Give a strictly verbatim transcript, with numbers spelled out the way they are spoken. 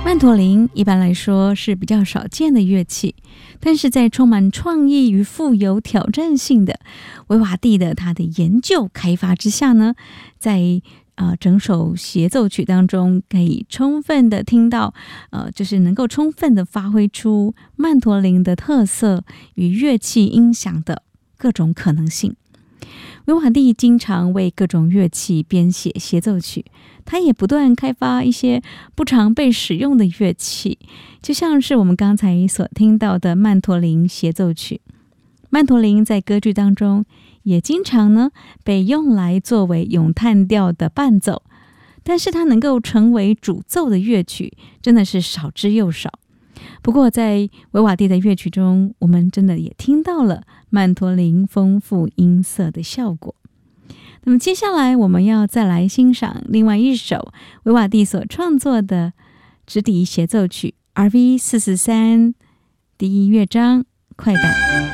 曼陀林一般来说是比较少见的乐器，但是在充满创意与富有挑战性的维瓦蒂的他的研究开发之下呢，在呃整首协奏曲当中可以充分的听到呃就是能够充分的发挥出曼陀林的特色与乐器音响的各种可能性。维瓦蒂经常为各种乐器编写协奏曲，他也不断开发一些不常被使用的乐器，就像是我们刚才所听到的曼陀林协奏曲。曼陀林在歌剧当中也经常呢被用来作为咏叹调的伴奏，但是它能够成为主奏的乐曲真的是少之又少。不过在维瓦蒂的乐曲中，我们真的也听到了曼陀林丰富音色的效果。那么接下来我们要再来欣赏另外一首维瓦蒂所创作的直笛协奏曲 R V 四四三第一乐章快板。